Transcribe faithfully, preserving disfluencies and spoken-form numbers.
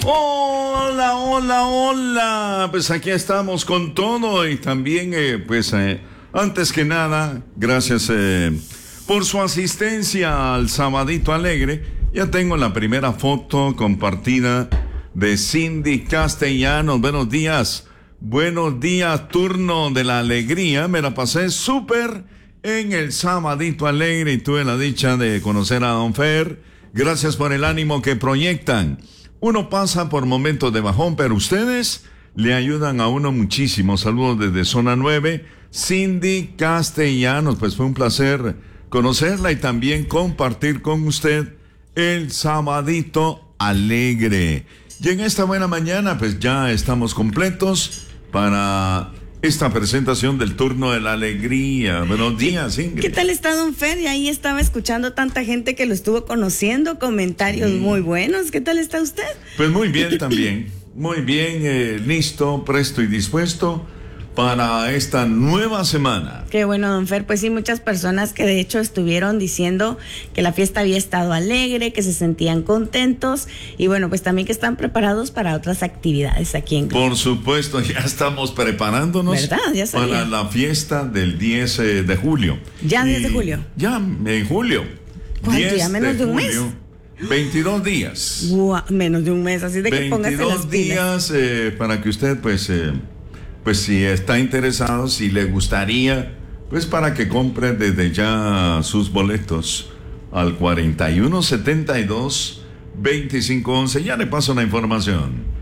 Hola, hola, hola. Pues aquí estamos con todo y también, eh, pues, eh, antes que nada, gracias eh, por su asistencia al Sabadito Alegre. Ya tengo la primera foto compartida de Cindy Castellanos. Buenos días. Buenos días, turno de la alegría. Me la pasé súper en el Sabadito Alegre y tuve la dicha de conocer a Don Fer. Gracias por el ánimo que proyectan. Uno pasa por momentos de bajón, pero ustedes le ayudan a uno muchísimo. Saludos desde Zona nueve, Cindy Castellanos. Pues fue un placer conocerla y también compartir con usted el Sabadito Alegre. Y en esta buena mañana, pues ya estamos completos para esta presentación del turno de la alegría. Buenos días, Ingrid. ¿Qué tal está Don Fer? Y ahí estaba escuchando tanta gente que lo estuvo conociendo, comentarios mm. muy buenos. ¿Qué tal está usted? Pues muy bien también, muy bien, eh, listo, presto y dispuesto para esta nueva semana. Qué bueno, Don Fer. Pues sí, muchas personas que de hecho estuvieron diciendo que la fiesta había estado alegre, que se sentían contentos y bueno, pues también que están preparados para otras actividades aquí en Globo. Por supuesto, ya estamos preparándonos. ¿Verdad? Ya sabía. Para la fiesta del diez de julio. ¿Ya diez de julio? Ya, en julio. ¿Cuánto? ¿Ya menos de, de un julio, mes? veintidós días. Wow, menos de un mes, así de que póngase las pilas. veintidós días eh, para que usted pues... Eh, Pues si está interesado, si le gustaría, pues para que compre desde ya sus boletos al cuarenta y uno setenta y dos veinticinco once. Ya le paso la información.